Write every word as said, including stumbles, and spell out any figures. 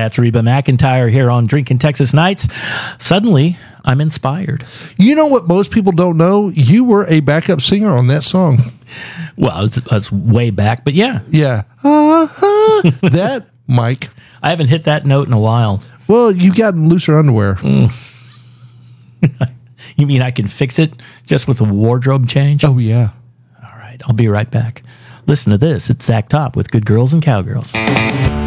That's Reba McEntire here on Drinking Texas Nights. Suddenly, I'm inspired. You know what most people don't know? You were a backup singer on that song. Well, it's, it's way back, but yeah. Yeah. Uh-huh. That, Mike. I haven't hit that note in a while. Well, you got looser underwear. Mm. You mean I can fix it just with a wardrobe change? Oh, yeah. All right, I'll be right back. Listen to this. It's Zach Top with Good Girls and Cowgirls.